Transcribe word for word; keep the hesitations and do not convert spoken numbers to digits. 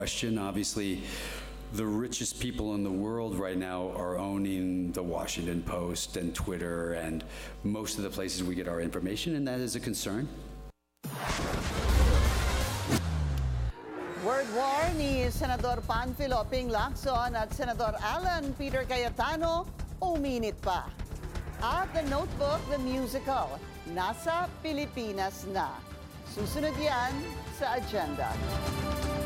Question, obviously, the richest people in the world right now are owning the Washington Post and Twitter and most of the places we get our information, and that is a concern. Word war ni Senador Panfilo Ping Lacson at Senador Alan Peter Cayetano uminit pa. At The Notebook, the musical, nasa Pilipinas na. Susunod yan sa agenda.